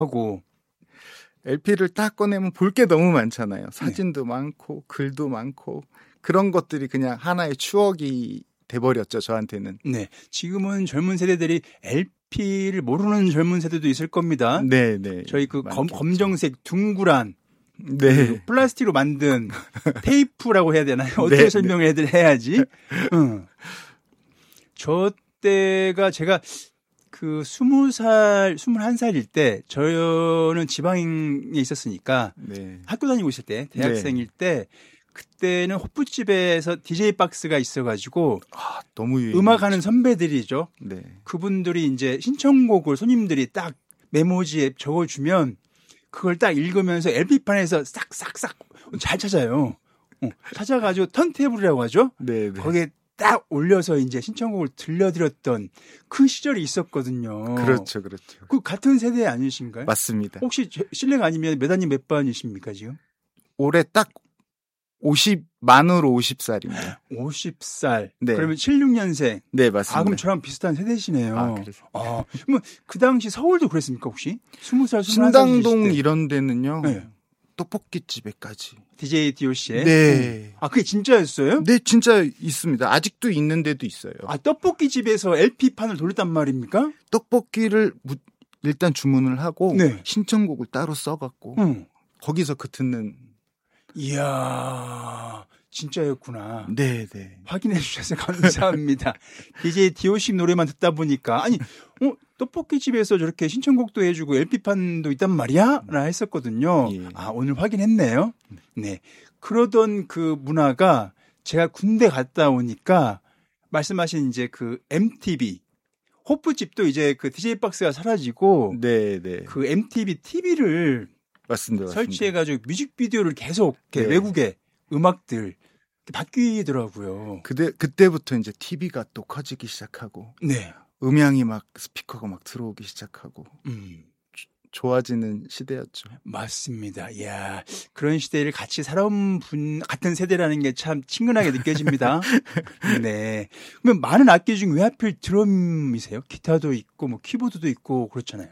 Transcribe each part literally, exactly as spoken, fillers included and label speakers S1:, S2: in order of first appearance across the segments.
S1: 하고
S2: 엘피를 딱 꺼내면 볼 게 너무 많잖아요. 사진도 네. 많고 글도 많고 그런 것들이 그냥 하나의 추억이 돼버렸죠. 저한테는.
S1: 네, 지금은 젊은 세대들이 엘피를 모르는 젊은 세대도 있을 겁니다.
S2: 네, 네.
S1: 저희 그 검, 검정색 둥그란
S2: 네.
S1: 그 플라스틱으로 만든 테이프라고 해야 되나요? 어떻게
S2: 네,
S1: 설명을 네. 해야지? 응. 저 때가 제가 그 스무 살, 스물한 살일 때 저는 지방에 있었으니까
S2: 네.
S1: 학교 다니고 있을 때 대학생일 네. 때 그때는 호프집에서 디제이 박스가 있어가지고
S2: 아, 너무
S1: 음악하는 선배들이죠.
S2: 네.
S1: 그분들이 이제 신청곡을 손님들이 딱 메모지에 적어주면 그걸 딱 읽으면서 엘피판에서 싹싹싹 잘 찾아요. 어, 찾아가지고 턴테이블이라고 하죠.
S2: 네, 네.
S1: 거기에 딱 올려서 이제 신청곡을 들려드렸던 그 시절이 있었거든요.
S2: 그렇죠, 그렇죠.
S1: 그 같은 세대 아니신가요?
S2: 맞습니다.
S1: 혹시 실례가 아니면 몇 학년 몇 반이십니까 지금?
S2: 올해 딱 오십 만으로 오십 살입니다.
S1: 오십 살.
S2: 네.
S1: 그러면 칠십육 년생.
S2: 네, 맞습니다.
S1: 아, 그럼 저랑 비슷한 세대시네요.
S2: 아, 그래서.
S1: 아, 그러면 그 당시 서울도 그랬습니까 혹시? 스무 살, 스물한
S2: 살 신당동 이런 데는요.
S1: 네.
S2: 떡볶이 집에까지.
S1: 디제이 디오씨에?
S2: 네.
S1: 아, 그게 진짜였어요?
S2: 네, 진짜 있습니다. 아직도 있는 데도 있어요.
S1: 아, 떡볶이 집에서 엘피판을 돌렸단 말입니까?
S2: 떡볶이를 일단 주문을 하고
S1: 네.
S2: 신청곡을 따로 써갖고
S1: 응.
S2: 거기서 그 듣는.
S1: 이야, 진짜였구나.
S2: 네, 네.
S1: 확인해 주셔서 감사합니다. 디제이 디오씨 노래만 듣다 보니까 아니, 어, 떡볶이 집에서 저렇게 신청곡도 해주고 엘피판도 있단 말이야? 라 했었거든요.
S2: 예.
S1: 아, 오늘 확인했네요. 네. 그러던 그 문화가 제가 군대 갔다 오니까 말씀하신 이제 그 엠티비, 호프집도 이제 그 디제이 박스가 사라지고
S2: 네, 네.
S1: 그 엠티비 티비를
S2: 맞습니다.
S1: 설치해가지고 뮤직비디오를 계속 이렇게
S2: 네.
S1: 외국의 음악들 바뀌더라고요.
S2: 그때, 그때부터 이제 티비가 또 커지기 시작하고.
S1: 네.
S2: 음향이 막 스피커가 막 들어오기 시작하고.
S1: 음.
S2: 좋아지는 시대였죠.
S1: 맞습니다. 이야, 그런 시대를 같이 살아온 분, 같은 세대라는 게 참 친근하게 느껴집니다. 네. 그러면 많은 악기 중에 왜 하필 드럼이세요? 기타도 있고, 뭐, 키보드도 있고, 그렇잖아요.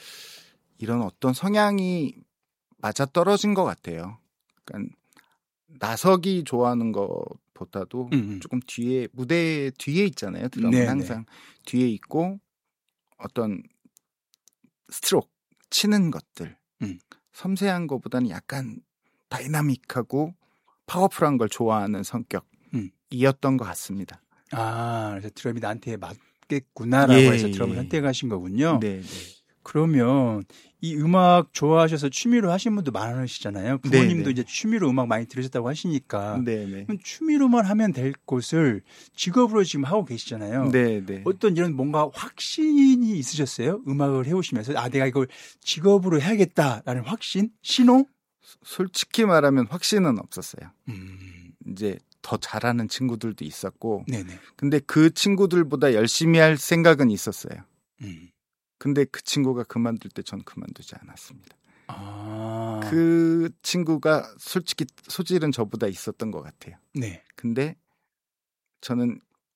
S2: 이런 어떤 성향이 맞아 떨어진 것 같아요. 그러니까 나서기 좋아하는 것보다도
S1: 음.
S2: 조금 뒤에, 무대 뒤에 있잖아요. 드럼은
S1: 네네.
S2: 항상 뒤에 있고 어떤 스트로크, 치는 것들,
S1: 음.
S2: 섬세한 것보다는 약간 다이나믹하고 파워풀한 걸 좋아하는 성격이었던 음. 것 같습니다.
S1: 아, 그래서 드럼이 나한테 맞겠구나라고
S2: 예,
S1: 해서 드럼을
S2: 예.
S1: 선택하신 거군요.
S2: 네, 네.
S1: 그러면 이 음악 좋아하셔서 취미로 하신 분도 많으시잖아요. 부모님도
S2: 네네.
S1: 이제 취미로 음악 많이 들으셨다고 하시니까.
S2: 네네.
S1: 그럼 취미로만 하면 될 곳을 직업으로 지금 하고 계시잖아요.
S2: 네네.
S1: 어떤 이런 뭔가 확신이 있으셨어요? 음악을 해오시면서 아 내가 이걸 직업으로 해야겠다라는 확신? 신호?
S2: 솔직히 말하면 확신은 없었어요.
S1: 음.
S2: 이제 더 잘하는 친구들도 있었고
S1: 네네.
S2: 근데 그 친구들보다 열심히 할 생각은 있었어요.
S1: 음.
S2: 근데 그 친구가 그만둘 때 전 그만두지 않았습니다.
S1: 아.
S2: 그 친구가 솔직히 소질은 저보다 있었던 것 같아요.
S1: 네.
S2: 근데 저는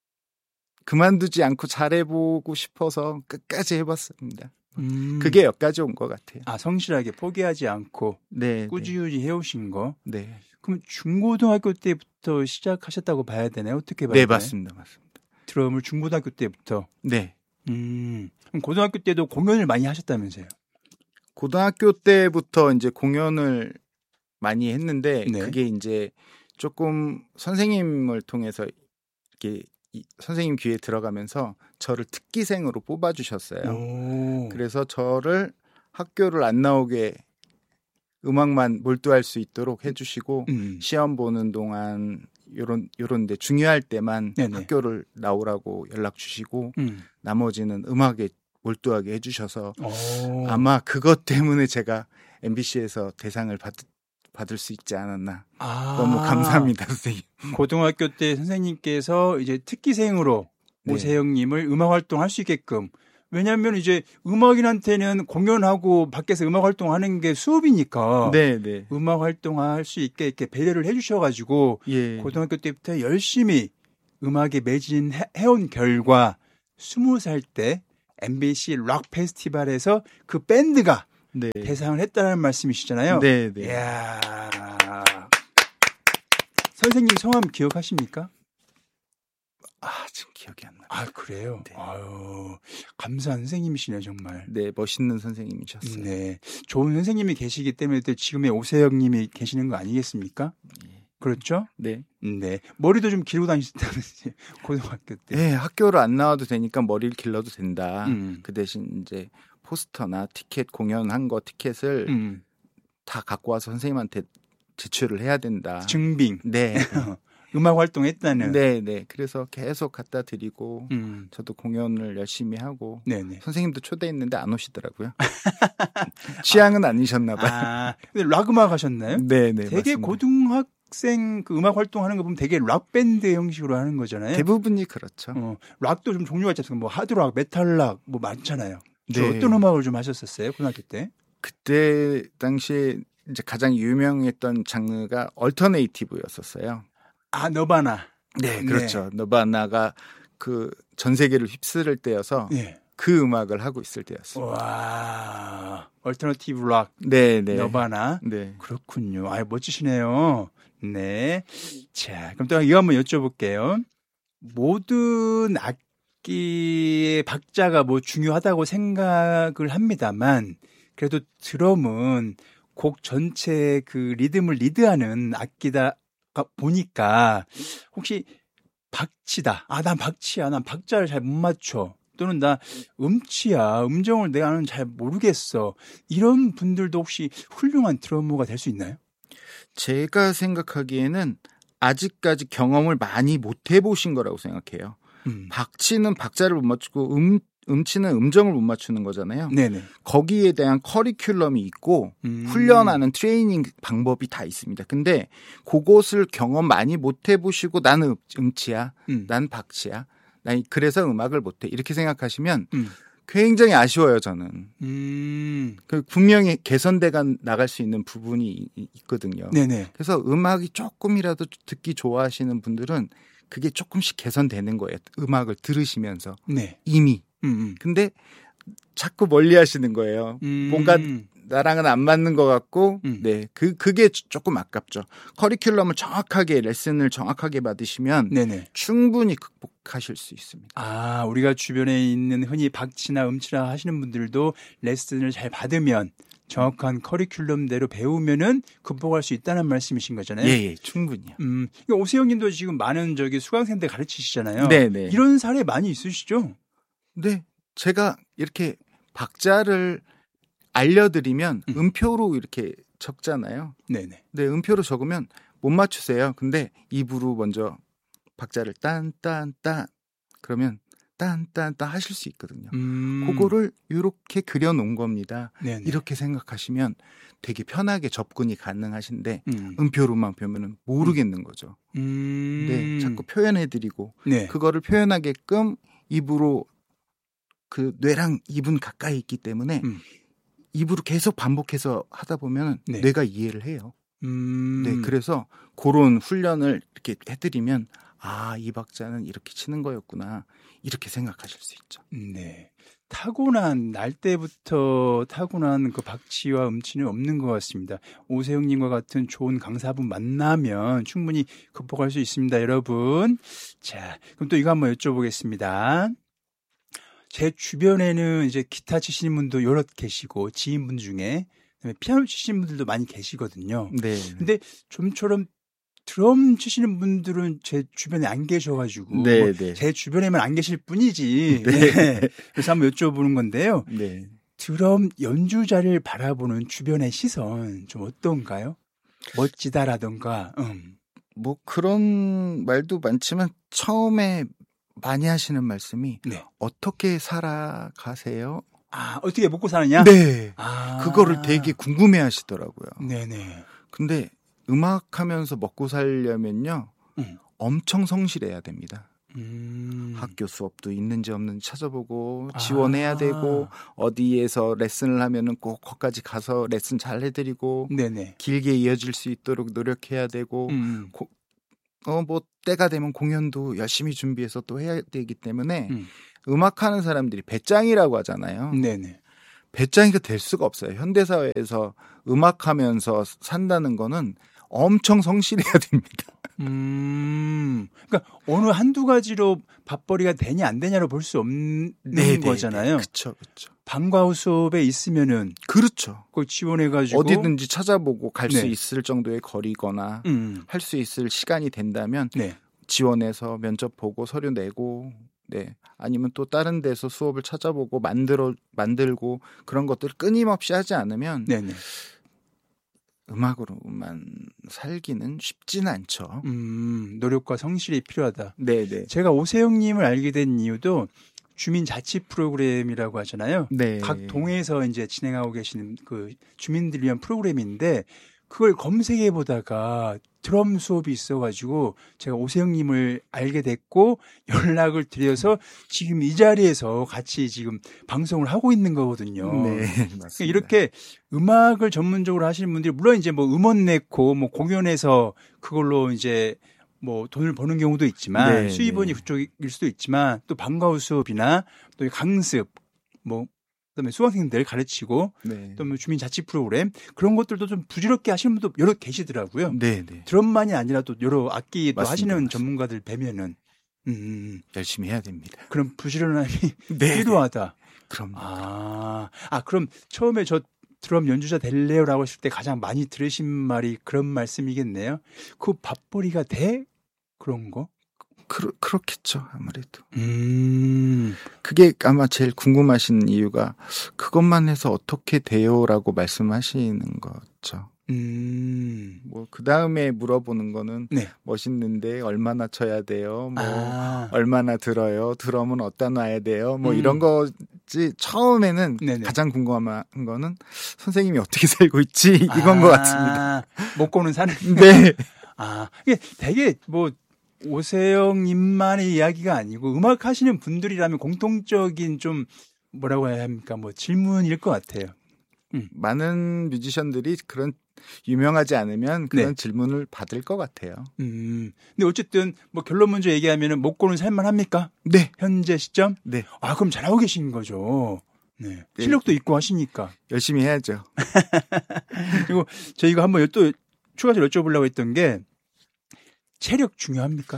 S2: 그만두지 않고 잘해보고 싶어서 끝까지 해봤습니다.
S1: 음.
S2: 그게 여기까지 온 것 같아요.
S1: 아, 성실하게 포기하지 않고
S2: 네,
S1: 꾸준히
S2: 네.
S1: 해오신 거.
S2: 네.
S1: 그럼 중고등학교 때부터 시작하셨다고 봐야 되나요? 어떻게 봐야
S2: 네,
S1: 되나요?
S2: 맞습니다. 맞습니다.
S1: 드럼을 중고등학교 때부터.
S2: 네.
S1: 음. 그럼 고등학교 때도 공연을 많이 하셨다면서요?
S2: 고등학교 때부터 이제 공연을 많이 했는데
S1: 네.
S2: 그게 이제 조금 선생님을 통해서 이렇게 이, 선생님 귀에 들어가면서 저를 특기생으로 뽑아주셨어요.
S1: 오.
S2: 그래서 저를 학교를 안 나오게 음악만 몰두할 수 있도록 해주시고
S1: 음.
S2: 시험 보는 동안 요런 요런데 중요할 때만
S1: 네네.
S2: 학교를 나오라고 연락 주시고
S1: 음.
S2: 나머지는 음악에 몰두하게 해주셔서
S1: 오.
S2: 아마 그것 때문에 제가 엠비씨에서 대상을 받, 받을 수 있지 않았나.
S1: 아.
S2: 너무 감사합니다, 선생님.
S1: 고등학교 때 선생님께서 이제 특기생으로
S2: 네.
S1: 오세영님을 음악 활동할 수 있게끔. 왜냐하면 이제 음악인한테는 공연하고 밖에서 음악 활동하는 게 수업이니까.
S2: 네, 네.
S1: 음악 활동할 수 있게 이렇게 배려를 해주셔가지고
S2: 예.
S1: 고등학교 때부터 열심히 음악에 매진해온 결과 스무 살 때 엠비씨 락 페스티벌에서 그 밴드가
S2: 네.
S1: 대상을 했다는 말씀이시잖아요.
S2: 네, 네.
S1: 이야. 선생님 성함 기억하십니까?
S2: 아, 지금 기억이 안 나요.
S1: 아, 그래요?
S2: 네.
S1: 아유, 감사한 선생님이시네요, 정말.
S2: 네, 멋있는 선생님이셨어요.
S1: 네. 좋은 선생님이 계시기 때문에 또 지금의 오세영 님이 계시는 거 아니겠습니까?
S2: 네.
S1: 그렇죠?
S2: 네.
S1: 네. 머리도 좀 기르고 다니셨다면서요, 고등학교 때.
S2: 네, 학교를 안 나와도 되니까 머리를 길러도 된다.
S1: 음.
S2: 그 대신 이제 포스터나 티켓 공연한 거 티켓을
S1: 음.
S2: 다 갖고 와서 선생님한테 제출을 해야 된다.
S1: 증빙.
S2: 네.
S1: 음악 활동했다는.
S2: 네, 네. 그래서 계속 갖다 드리고
S1: 음.
S2: 저도 공연을 열심히 하고
S1: 네네.
S2: 선생님도 초대했는데 안 오시더라고요. 취향은 아니셨나 봐요.
S1: 아, 근데 락 음악 하셨나요?
S2: 네, 네.
S1: 되게
S2: 맞습니다.
S1: 고등학생 그 음악 활동하는 거 보면 되게 락 밴드 형식으로 하는 거잖아요.
S2: 대부분이 그렇죠.
S1: 어, 락도 좀 종류가 있잖아요. 뭐 하드락, 메탈락 뭐 많잖아요.
S2: 네.
S1: 어떤 음악을 좀 하셨었어요? 고등학교 때?
S2: 그때 당시에 이제 가장 유명했던 장르가 얼터네이티브였었어요.
S1: 아, 너바나.
S2: 네, 그렇죠. 네. 너바나가 그 전 세계를 휩쓸을 때여서
S1: 네.
S2: 그 음악을 하고 있을 때였어요.
S1: 와, 얼터너티브 락.
S2: 네, 네.
S1: 너바나.
S2: 네.
S1: 그렇군요. 아, 멋지시네요. 네. 자, 그럼 또 이거 한번 여쭤볼게요. 모든 악기의 박자가 뭐 중요하다고 생각을 합니다만, 그래도 드럼은 곡 전체의 그 리듬을 리드하는 악기다 보니까 혹시 박치다. 아, 난 박치야. 난 박자를 잘 못 맞춰. 또는 나 음치야. 음정을 내가 는 잘 모르겠어. 이런 분들도 혹시 훌륭한 드러머가 될 수 있나요?
S2: 제가 생각하기에는 아직까지 경험을 많이 못 해보신 거라고 생각해요. 음. 박치는 박자를 못 맞추고 음, 음치는 음정을 못 맞추는 거잖아요.
S1: 네네.
S2: 거기에 대한 커리큘럼이 있고 음. 훈련하는 트레이닝 방법이 다 있습니다. 근데 그것을 경험 많이 못 해보시고 나는 음치야, 음. 난 박치야, 난 그래서 음악을 못해 이렇게 생각하시면 음. 굉장히 아쉬워요. 저는. 음. 그 분명히 개선돼가 나갈 수 있는 부분이 있거든요. 네네. 그래서 음악이 조금이라도 듣기 좋아하시는 분들은 그게 조금씩 개선되는 거예요. 음악을 들으시면서 네. 이미. 음. 근데 자꾸 멀리 하시는 거예요. 음. 뭔가 나랑은 안 맞는 것 같고, 음. 네, 그 그게 조금 아깝죠. 커리큘럼을 정확하게 레슨을 정확하게 받으시면 네네. 충분히 극복하실 수 있습니다.
S1: 아, 우리가 주변에 있는 흔히 박치나 음치나 하시는 분들도 레슨을 잘 받으면 정확한 커리큘럼대로 배우면은 극복할 수 있다는 말씀이신 거잖아요.
S2: 예, 예 충분히요.
S1: 음, 오세영님도 지금 많은 저기 수강생들 가르치시잖아요.
S2: 네, 네.
S1: 이런 사례 많이 있으시죠?
S2: 네, 제가 이렇게 박자를 알려드리면 음. 음표로 이렇게 적잖아요. 네네. 네, 음표로 적으면 못 맞추세요. 근데 입으로 먼저 박자를 딴딴딴 그러면 딴딴딴 하실 수 있거든요. 음. 그거를 이렇게 그려놓은 겁니다. 네네. 이렇게 생각하시면 되게 편하게 접근이 가능하신데 음. 음표로만 보면은 모르겠는 거죠. 음. 네, 자꾸 표현해드리고 네. 그거를 표현하게끔 입으로 그 뇌랑 입은 가까이 있기 때문에 음. 입으로 계속 반복해서 하다 보면 네. 뇌가 이해를 해요. 음. 네, 그래서 그런 훈련을 이렇게 해드리면 아, 이 박자는 이렇게 치는 거였구나 이렇게 생각하실 수 있죠.
S1: 네, 타고난 날 때부터 타고난 그 박치와 음치는 없는 것 같습니다. 오세영님과 같은 좋은 강사분 만나면 충분히 극복할 수 있습니다, 여러분. 자, 그럼 또 이거 한번 여쭤보겠습니다. 제 주변에는 이제 기타 치시는 분도 여럿 계시고 지인분 중에 그다음에 피아노 치시는 분들도 많이 계시거든요. 네. 근데 좀처럼 드럼 치시는 분들은 제 주변에 안 계셔가지고 네, 뭐 네. 제 주변에만 안 계실 뿐이지. 네. 네. 그래서 한번 여쭤보는 건데요. 네. 드럼 연주자를 바라보는 주변의 시선 좀 어떤가요? 멋지다라던가. 음.
S2: 뭐 그런 말도 많지만 처음에 많이 하시는 말씀이 네. 어떻게 살아가세요?
S1: 아, 어떻게 먹고 사느냐?
S2: 네. 아. 그거를 되게 궁금해 하시더라고요.
S1: 네네.
S2: 근데 음악하면서 먹고 살려면요. 음. 엄청 성실해야 됩니다. 음. 학교 수업도 있는지 없는지 찾아보고 지원해야 아. 되고 어디에서 레슨을 하면은 꼭 거기까지 가서 레슨 잘 해드리고 네네. 길게 이어질 수 있도록 노력해야 되고 음. 고, 어, 뭐, 때가 되면 공연도 열심히 준비해서 또 해야 되기 때문에, 음. 음악하는 사람들이 배짱이라고 하잖아요. 네네. 배짱이가 될 수가 없어요. 현대사회에서 음악하면서 산다는 거는 엄청 성실해야 됩니다.
S1: 음, 그러니까 어느 한두 가지로 밥벌이가 되냐 안 되냐로 볼 수 없는 네네네. 거잖아요.
S2: 그렇죠, 그렇죠.
S1: 방과후 수업에 있으면은
S2: 그렇죠.
S1: 그걸 지원해가지고
S2: 어디든지 찾아보고 갈 수
S1: 네.
S2: 있을 정도의 거리거나
S1: 음.
S2: 할 수 있을 시간이 된다면
S1: 네.
S2: 지원해서 면접 보고 서류 내고, 네 아니면 또 다른 데서 수업을 찾아보고 만들어 만들고 그런 것들을 끊임없이 하지 않으면. 네네. 음악으로만 살기는 쉽지는 않죠.
S1: 음, 노력과 성실이 필요하다.
S2: 네네.
S1: 제가 오세영님을 알게 된 이유도 주민자치 프로그램이라고 하잖아요.
S2: 네.
S1: 각 동에서 이제 진행하고 계시는 그 주민들 위한 프로그램인데 그걸 검색해 보다가 드럼 수업이 있어가지고 제가 오세영님을 알게 됐고 연락을 드려서 지금 이 자리에서 같이 지금 방송을 하고 있는 거거든요.
S2: 네, 맞습니다.
S1: 이렇게 음악을 전문적으로 하시는 분들이 물론 이제 뭐 음원 내고 뭐 공연에서 그걸로 이제 뭐 돈을 버는 경우도 있지만 네, 수입원이 네. 그쪽일 수도 있지만 또 방과후 수업이나 또 강습 뭐 그다음에 수강생들 가르치고 네. 또 뭐 주민자치 프로그램 그런 것들도 좀 부지런히 하시는 분도 여러 계시더라고요.
S2: 네, 네.
S1: 드럼만이 아니라 또 여러 악기도 맞습니다, 하시는 맞습니다. 전문가들 뵈면은 음,
S2: 열심히 해야 됩니다.
S1: 그럼 부지런함이
S2: 네.
S1: 필요하다.
S2: 그럼
S1: 아, 아 그럼 처음에 저 드럼 연주자 될래요라고 했을 때 가장 많이 들으신 말이 그런 말씀이겠네요. 그 밥벌이가 돼? 그런 거?
S2: 그러, 그렇겠죠, 아무래도.
S1: 음.
S2: 그게 아마 제일 궁금하신 이유가 그것만 해서 어떻게 돼요라고 말씀하시는 거죠.
S1: 음.
S2: 뭐, 그 다음에 물어보는 거는
S1: 네.
S2: 멋있는데 얼마나 쳐야 돼요? 뭐,
S1: 아.
S2: 얼마나 들어요? 드럼은 어디다 놔야 돼요? 뭐, 음. 이런 거지. 처음에는 네네. 가장 궁금한 거는 선생님이 어떻게 살고 있지? 이건 아. 것 같습니다.
S1: 먹고는 사는.
S2: 네.
S1: 아, 이게 되게 뭐, 오세영님만의 이야기가 아니고 음악 하시는 분들이라면 공통적인 좀 뭐라고 해야 합니까? 뭐 질문일 것 같아요.
S2: 음. 많은 뮤지션들이 그런 유명하지 않으면 그런 네. 질문을 받을 것 같아요.
S1: 음. 근데 어쨌든 뭐 결론 먼저 얘기하면은 먹고는 살만합니까?
S2: 네.
S1: 현재 시점?
S2: 네.
S1: 아, 그럼 잘하고 계신 거죠. 네. 네. 실력도 있고 하시니까.
S2: 열심히 해야죠.
S1: 그리고 저희가 한번 또 추가적으로 여쭤보려고 했던 게 체력 중요합니까?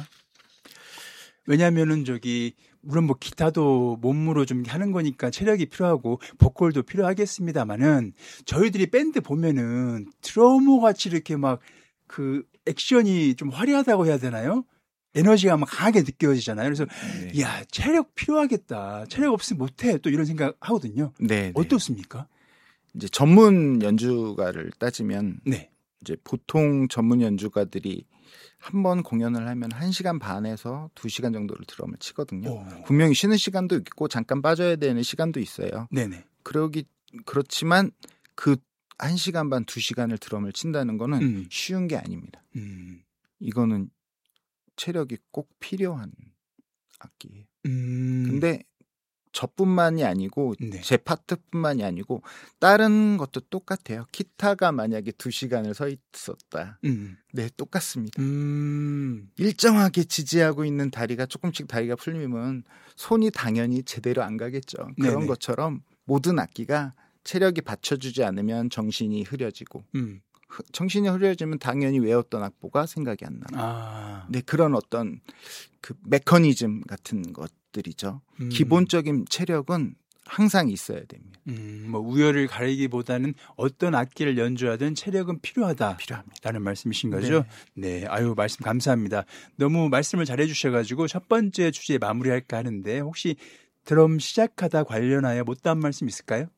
S1: 왜냐하면은 저기 물론 뭐 기타도 몸으로 좀 하는 거니까 체력이 필요하고 보컬도 필요하겠습니다만은 저희들이 밴드 보면은 드러머 같이 이렇게 막 그 액션이 좀 화려하다고 해야 되나요? 에너지가 막 강하게 느껴지잖아요. 그래서 네. 이야 체력 필요하겠다. 체력 없으면 못해. 또 이런 생각 하거든요.
S2: 네.
S1: 어떻습니까?
S2: 이제 전문 연주가를 따지면
S1: 네.
S2: 이제 보통 전문 연주가들이 한 번 공연을 하면 한 시간 반에서 두 시간 정도를 드럼을 치거든요. 오. 분명히 쉬는 시간도 있고 잠깐 빠져야 되는 시간도 있어요.
S1: 네네.
S2: 그러기 그렇지만 그 한 시간 반, 두 시간을 드럼을 친다는 거는
S1: 음.
S2: 쉬운 게 아닙니다.
S1: 음.
S2: 이거는 체력이 꼭 필요한 악기예요.
S1: 음.
S2: 근데 저뿐만이 아니고
S1: 네.
S2: 제 파트뿐만이 아니고 다른 것도 똑같아요. 기타가 만약에 두 시간을 서 있었다.
S1: 음.
S2: 네, 똑같습니다.
S1: 음.
S2: 일정하게 지지하고 있는 다리가 조금씩 다리가 풀리면 손이 당연히 제대로 안 가겠죠. 그런
S1: 네네.
S2: 것처럼 모든 악기가 체력이 받쳐주지 않으면 정신이 흐려지고
S1: 음.
S2: 정신이 흐려지면 당연히 외웠던 악보가 생각이 안 나요.
S1: 아.
S2: 네, 그런 어떤 그 메커니즘 같은 것들이죠.
S1: 음.
S2: 기본적인 체력은 항상 있어야 됩니다.
S1: 음, 뭐 우열을 가리기보다는 어떤 악기를 연주하든 체력은 필요하다.
S2: 필요합니다.
S1: 라는 말씀이신 거죠? 네. 네. 아유, 말씀 감사합니다. 너무 말씀을 잘해 주셔가지고 첫 번째 주제 마무리할까 하는데 혹시 드럼 시작하다 관련하여 못다한 말씀 있을까요?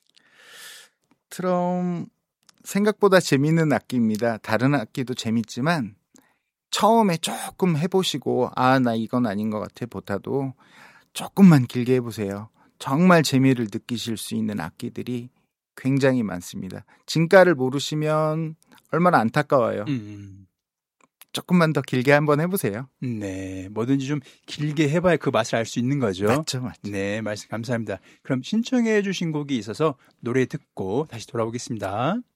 S2: 드럼 생각보다 재미있는 악기입니다. 다른 악기도 재밌지만 처음에 조금 해보시고 아, 나 이건 아닌 것 같아 보다도 조금만 길게 해보세요. 정말 재미를 느끼실 수 있는 악기들이 굉장히 많습니다. 진가를 모르시면 얼마나 안타까워요.
S1: 음.
S2: 조금만 더 길게 한번 해보세요.
S1: 네, 뭐든지 좀 길게 해봐야 그 맛을 알 수 있는 거죠.
S2: 맞죠, 맞죠.
S1: 네, 말씀 감사합니다. 그럼 신청해 주신 곡이 있어서 노래 듣고 다시 돌아오겠습니다.